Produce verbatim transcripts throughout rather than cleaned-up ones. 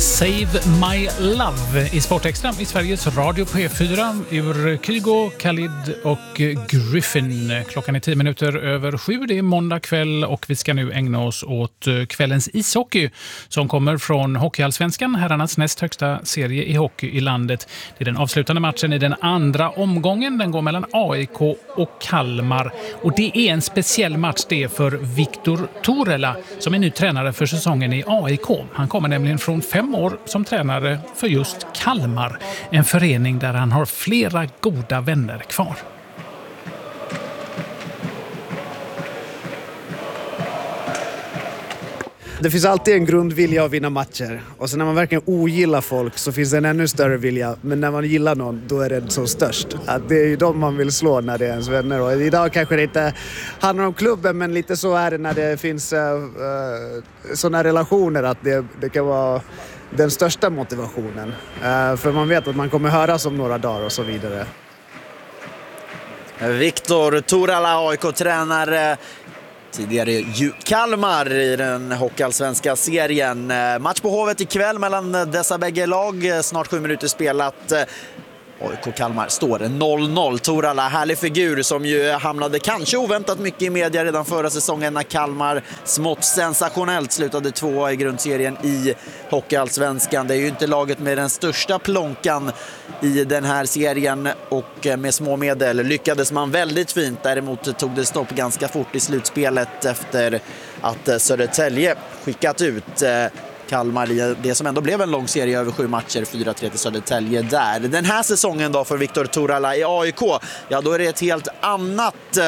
Save My Love i Sportextra i Sveriges Radio P fyra ur Kygo, Khalid och Griffin. Klockan är tio minuter över sju. Det är måndag kväll och vi ska nu ägna oss åt kvällens ishockey som kommer från Hockeyallsvenskan, herrarnas näst högsta serie i hockey i landet. Det är den avslutande matchen i den andra omgången. Den går mellan A I K och Kalmar. Och det är en speciell match det för Viktor Torela som är ny tränare för säsongen i A I K. Han kommer nämligen från fem år som tränare för just Kalmar. En förening där han har flera goda vänner kvar. Det finns alltid en grundvilja att vinna matcher. Och sen när man verkligen ogillar folk så finns det en ännu större vilja. Men när man gillar någon, då är det som störst. Att det är ju de man vill slå när det är ens vänner. Och idag kanske det inte handlar om klubben, men lite så är det när det finns uh, sådana relationer. Att det, det kan vara den största motivationen. Uh, för man vet att man kommer höras om några dagar och så vidare. Viktor Torela, A I K-tränare. Tidigare ju Kalmar i den hockeyallsvenska serien. Match på Hovet ikväll mellan dessa bägge lag. Snart sju minuter spelat. A I K Kalmar står noll noll. Torela, härlig figur som ju hamnade kanske oväntat mycket i media redan förra säsongen när Kalmar smått sensationellt slutade tvåa i grundserien i Hockeyallsvenskan. Det är ju inte laget med den största plånkan i den här serien och med små medel lyckades man väldigt fint. Däremot tog det stopp ganska fort i slutspelet efter att Södertälje skickat ut Kalmar i det som ändå blev en lång serie över sju matcher, fyra tre till Södertälje där. Den här säsongen då för Viktor Torela i A I K, ja då är det ett helt annat,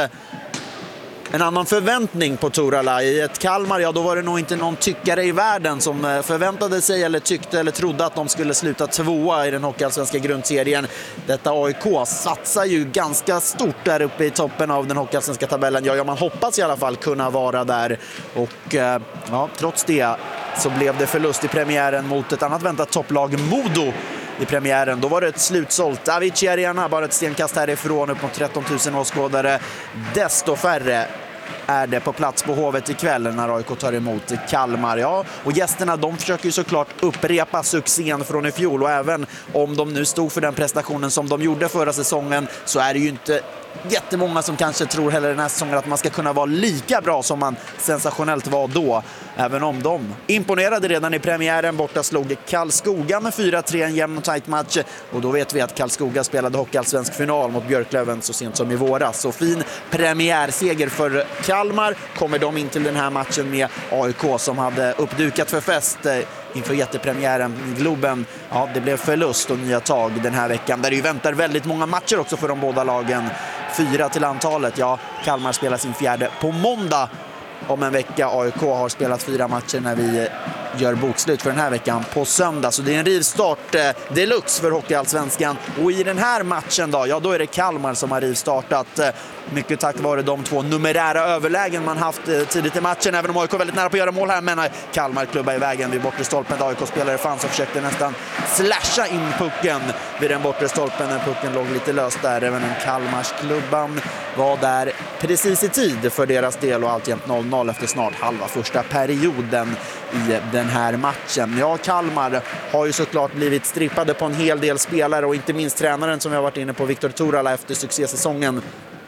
en annan förväntning på Torela. I ett Kalmar, ja då var det nog inte någon tyckare i världen som förväntade sig eller tyckte eller trodde att de skulle sluta tvåa i den hockeyallsvenska grundserien. Detta A I K satsar ju ganska stort där uppe i toppen av den hockeyallsvenska tabellen. Ja, ja man hoppas i alla fall kunna vara där och ja, trots det så blev det förlust i premiären mot ett annat väntat topplag, Modo, i premiären. Då var det ett slutsålt Avicii Arena, bara ett stenkast härifrån, upp mot tretton tusen åskådare. Desto färre är det på plats på Hovet ikväll när A I K tar emot Kalmar. Ja, och gästerna de försöker ju såklart upprepa succén från i fjol, och även om de nu stod för den prestationen som de gjorde förra säsongen så är det ju inte jättemånga som kanske tror heller den här säsongen att man ska kunna vara lika bra som man sensationellt var då. Även om de imponerade redan i premiären borta, slog Karlskoga med fyra tre, en jämn och tajt match. Och då vet vi att Karlskoga spelade hockeyallsvensk final mot Björklöven så sent som i våras. Så fin premiärseger för Kalmar. Kommer de in till den här matchen med A I K som hade uppdukat för fest inför jättepremiären i Globen. Ja, det blev förlust och nya tag den här veckan där det ju väntar väldigt många matcher också för de båda lagen. Fyra till antalet. Ja, Kalmar spelar sin fjärde på måndag om en vecka. A I K har spelat fyra matcher när vi gör bokslut för den här veckan på söndag. Så det är en rivstart eh, deluxe för Hockeyallsvenskan. Och i den här matchen då, ja då är det Kalmar som har rivstartat. Eh, mycket tack vare de två numerära överlägen man haft eh, tidigt i matchen. Även om A I K är väldigt nära på att göra mål här, men Kalmar klubbar i vägen vid bortre stolpen. A I K-spelare fanns och försökte nästan slasha in pucken vid den bortre stolpen. Den pucken låg lite löst där. Även en Kalmarsklubban var där precis i tid för deras del, och alltjämt noll noll efter snart halva första perioden i den här matchen. Ja, Kalmar har ju såklart blivit strippade på en hel del spelare, och inte minst tränaren som jag varit inne på, Viktor Torela, efter succésäsongen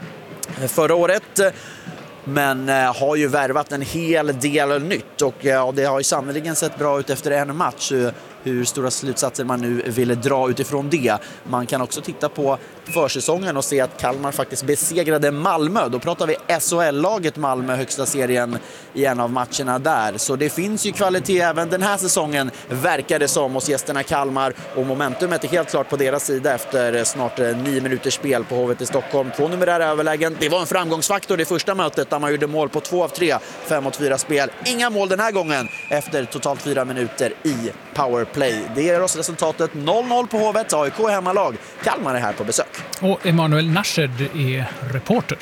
förra året. Men eh, har ju värvat en hel del nytt, och ja, det har ju sannoliken sett bra ut efter en match. Hur stora slutsatser man nu ville dra utifrån det. Man kan också titta på försäsongen och se att Kalmar faktiskt besegrade Malmö. Då pratar vi S H L-laget Malmö, högsta serien, i en av matcherna där. Så det finns ju kvalitet även den här säsongen, verkar det som, hos gästerna Kalmar. Och momentumet är helt klart på deras sida efter snart nio minuters spel på Hovet i Stockholm. Två numerära överlägen. Det var en framgångsfaktor i första mötet där man gjorde mål på två av tre, fem mot fyra spel. Inga mål den här gången efter totalt fyra minuter i powerplay. Det är oss resultatet noll noll på Hovet. A I K hemmalag. Kalmar är här på besök. Och Emanuel Nasched är reporter.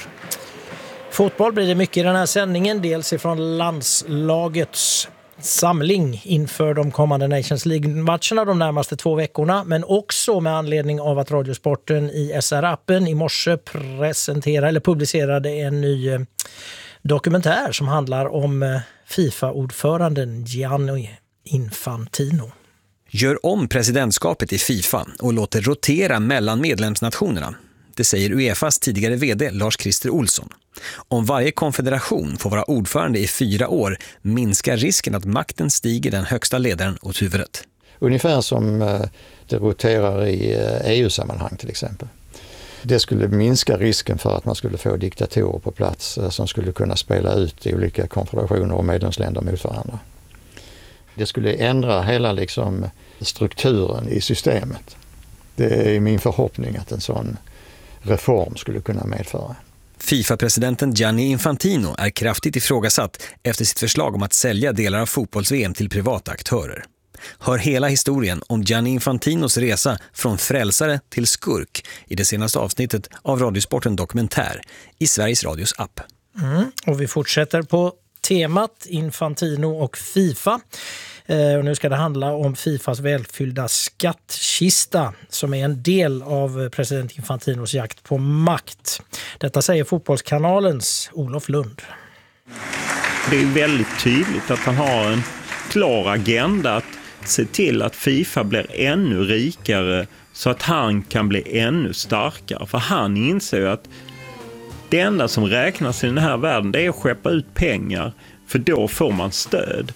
Fotboll blir det mycket i den här sändningen. Dels ifrån landslagets samling inför de kommande Nations League-matcherna de närmaste två veckorna. Men också med anledning av att Radiosporten i S R-appen i morse presenterade eller publicerade en ny dokumentär som handlar om FIFA-ordföranden Gianni Infantino. Gör om presidentskapet i FIFA och låter rotera mellan medlemsnationerna. Det säger UEFAs tidigare vd Lars-Christer Olsson. Om varje konfederation får vara ordförande i fyra år minskar risken att makten stiger den högsta ledaren åt huvudet. Ungefär som det roterar i E U-sammanhang till exempel. Det skulle minska risken för att man skulle få diktatorer på plats som skulle kunna spela ut i olika konfederationer och medlemsländer mot varandra. Det skulle ändra hela liksom strukturen i systemet. Det är min förhoppning att en sån reform skulle kunna medföra. FIFA-presidenten Gianni Infantino är kraftigt ifrågasatt efter sitt förslag om att sälja delar av fotbolls-V M till privata aktörer. Hör hela historien om Gianni Infantinos resa från frälsare till skurk i det senaste avsnittet av Radiosporten Dokumentär i Sveriges Radios app. Mm, och vi fortsätter på temat Infantino och FIFA. Eh, och nu ska det handla om FIFAs välfyllda skattkista som är en del av president Infantinos jakt på makt. Detta säger Fotbollskanalens Olof Lund. Det är väldigt tydligt att han har en klar agenda att se till att FIFA blir ännu rikare så att han kan bli ännu starkare. För han inser ju att det enda som räknas i den här världen det är att skeppa ut pengar, för då får man stöd.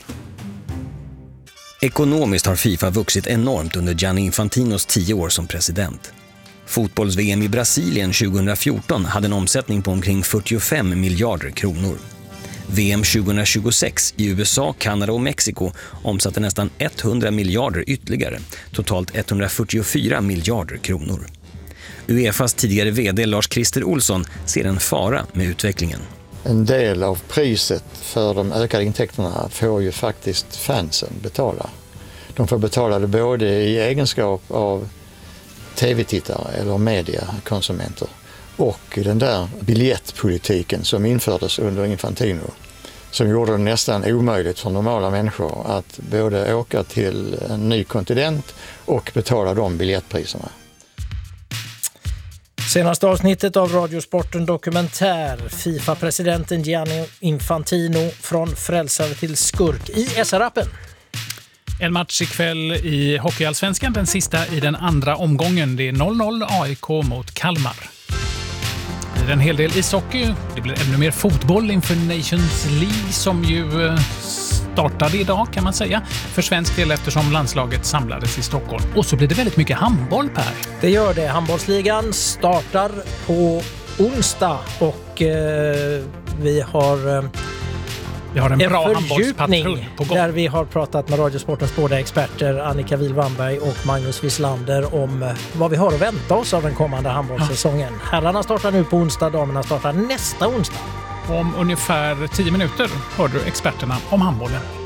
Ekonomiskt har FIFA vuxit enormt under Gianni Infantinos tio år som president. Fotbolls-V M i Brasilien tjugohundrafjorton hade en omsättning på omkring fyrtiofem miljarder kronor. V M tjugohundratjugosex i U S A, Kanada och Mexiko omsatte nästan hundra miljarder ytterligare, totalt etthundrafyrtiofyra miljarder kronor. UEFAs tidigare vd Lars-Christer Olsson ser en fara med utvecklingen. En del av priset för de ökade intäkterna får ju faktiskt fansen betala. De får betala det både i egenskap av tv-tittare eller mediekonsumenter och den där biljettpolitiken som infördes under Infantino som gjorde det nästan omöjligt för normala människor att både åka till en ny kontinent och betala de biljettpriserna. Senaste avsnittet av Radiosporten Dokumentär. FIFA-presidenten Gianni Infantino från frälsare till skurk i S R-appen. En match ikväll i Hockeyallsvenskan, den sista i den andra omgången. Det är noll noll A I K mot Kalmar. Det blir en hel del ishockey. Det blir ännu mer fotboll inför Nations League som ju startade idag kan man säga. För svensk del eftersom landslaget samlades i Stockholm. Och så blir det väldigt mycket handboll, Per. Det gör det. Handbollsligan startar på onsdag och eh, vi har... Eh, Vi har en, en bra handbollspatrull på gång. Där vi har pratat med Radiosportens båda experter Annika Wilvanberg och Magnus Wislander om vad vi har att vänta oss av den kommande handbollssäsongen. Ja. Herrarna startar nu på onsdag, damerna startar nästa onsdag. Om ungefär tio minuter hör du experterna om handbollen.